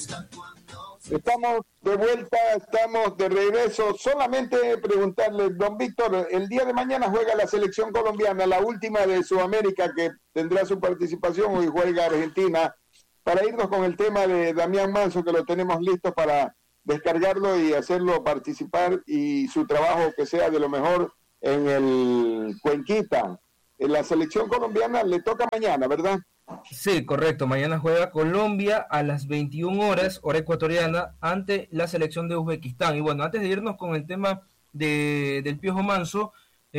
Estamos de vuelta, estamos de regreso. Solamente preguntarle, don Víctor, el día de mañana juega la selección colombiana, la última de Sudamérica que tendrá su participación, hoy juega Argentina. Para irnos con el tema de Damián Manso, que lo tenemos listo para descargarlo y hacerlo participar, y su trabajo que sea de lo mejor en el Cuenquita. En la selección colombiana le toca mañana, ¿verdad? Sí, correcto. Mañana juega Colombia a las 21 horas, hora ecuatoriana, ante la selección de Uzbekistán. Y bueno, antes de irnos con el tema del Piojo Manso,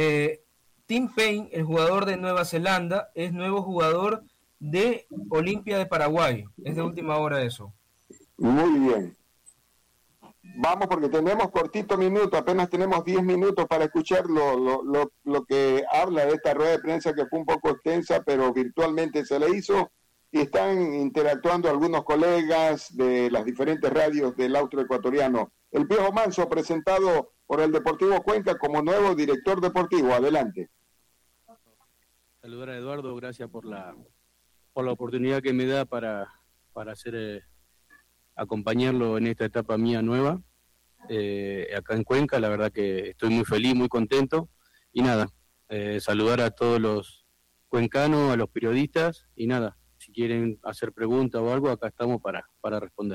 Tim Payne, el jugador de Nueva Zelanda, es nuevo jugador de Olimpia de Paraguay. Es de última hora eso. Muy bien. Vamos, porque tenemos cortito minuto, apenas tenemos 10 minutos para escuchar lo que habla de esta rueda de prensa, que fue un poco extensa, pero virtualmente se le hizo, y están interactuando algunos colegas de las diferentes radios del austro ecuatoriano. El Piojo Manso, presentado por el Deportivo Cuenca como nuevo director deportivo. Adelante. Saludar a Eduardo, gracias por la oportunidad que me da para hacer... acompañarlo en esta etapa mía nueva, acá en Cuenca. La verdad que estoy muy feliz, muy contento, y nada, saludar a todos los cuencanos, a los periodistas, y nada, si quieren hacer preguntas o algo, acá estamos para responder.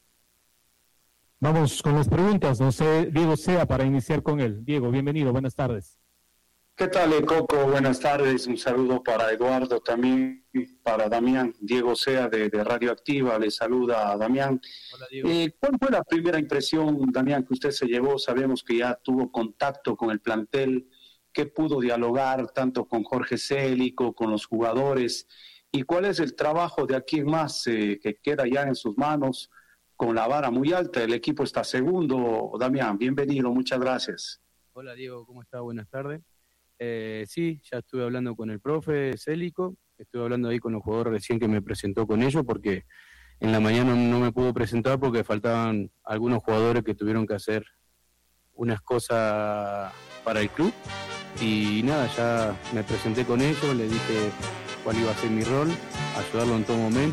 Vamos con las preguntas, no sé, Diego Sea, para iniciar con él. Diego, bienvenido, buenas tardes. ¿Qué tal, Coco? Buenas tardes, un saludo para Eduardo, también para Damián. Diego Sea de Radio Activa, le saluda a Damián. Hola, Diego. ¿Cuál fue la primera impresión, Damián, que usted se llevó? Sabemos que ya tuvo contacto con el plantel, que pudo dialogar tanto con Jorge Célico, con los jugadores, y cuál es el trabajo de aquí en más que queda ya en sus manos, con la vara muy alta. El equipo está segundo. Damián, bienvenido, muchas gracias. Hola, Diego, ¿cómo está? Buenas tardes. Sí, ya estuve hablando con el profe Célico, estuve hablando ahí con los jugadores recién que me presentó con ellos, porque en la mañana no me pudo presentar porque faltaban algunos jugadores que tuvieron que hacer unas cosas para el club, y nada, ya me presenté con ellos, le dije cuál iba a ser mi rol, ayudarlo en todo momento.